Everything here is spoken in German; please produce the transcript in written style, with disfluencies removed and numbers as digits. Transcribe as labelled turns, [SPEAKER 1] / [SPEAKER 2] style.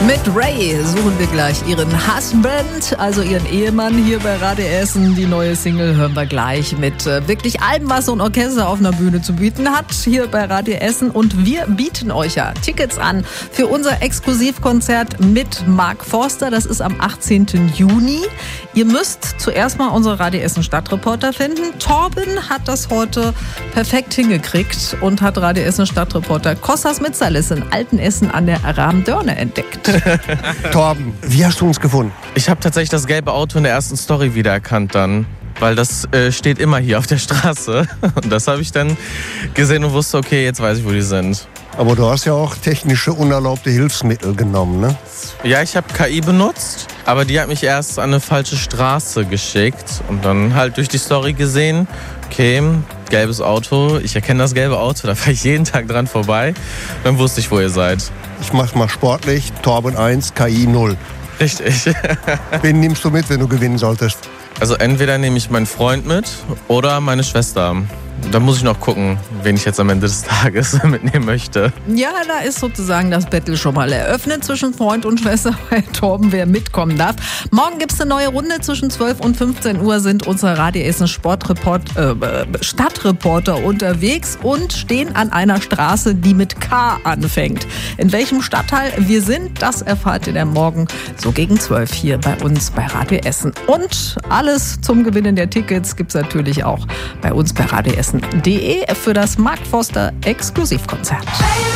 [SPEAKER 1] Mit Ray suchen wir gleich ihren Husband, also ihren Ehemann hier bei Radio Essen. Die neue Single hören wir gleich mit wirklich allem, was so ein Orchester auf einer Bühne zu bieten hat, hier bei Radio Essen. Und wir bieten euch ja Tickets an für unser Exklusivkonzert mit Mark Forster. Das ist am 18. Juni. Ihr müsst zuerst mal unsere Radio Essen Stadtreporter finden. Torben hat das heute perfekt hingekriegt und hat Radio Essen Stadtreporter Kostas Mitzalis in Altenessen an der Ramdörne entdeckt.
[SPEAKER 2] Torben, wie hast du uns gefunden?
[SPEAKER 3] Ich habe tatsächlich das gelbe Auto in der ersten Story wiedererkannt dann, weil das steht immer hier auf der Straße. Und das habe ich dann gesehen und wusste, okay, jetzt weiß ich, wo die sind.
[SPEAKER 2] Aber du hast ja auch technische unerlaubte Hilfsmittel genommen, ne?
[SPEAKER 3] Ja, ich habe KI benutzt, aber die hat mich erst an eine falsche Straße geschickt und dann halt durch die Story gesehen, okay, gelbes Auto, ich erkenne das gelbe Auto, da fahre ich jeden Tag dran vorbei. Dann wusste ich, wo ihr seid.
[SPEAKER 2] Ich mach's mal sportlich, Torben 1, KI 0.
[SPEAKER 3] Richtig.
[SPEAKER 2] Wen nimmst du mit, wenn du gewinnen solltest?
[SPEAKER 3] Also entweder nehme ich meinen Freund mit oder meine Schwester. Da muss ich noch gucken, wen ich jetzt am Ende des Tages mitnehmen möchte.
[SPEAKER 1] Ja, da ist sozusagen das Battle schon mal eröffnet zwischen Freund und Schwester bei Torben, wer mitkommen darf. Morgen gibt es eine neue Runde. Zwischen 12 und 15 Uhr sind unsere Radio Essen Stadtreporter unterwegs und stehen an einer Straße, die mit K anfängt. In welchem Stadtteil wir sind, das erfahrt ihr dann morgen so gegen 12 hier bei uns bei Radio Essen. Und alles zum Gewinnen der Tickets gibt es natürlich auch bei uns bei radioessen.de für das Mark Forster Exklusivkonzert.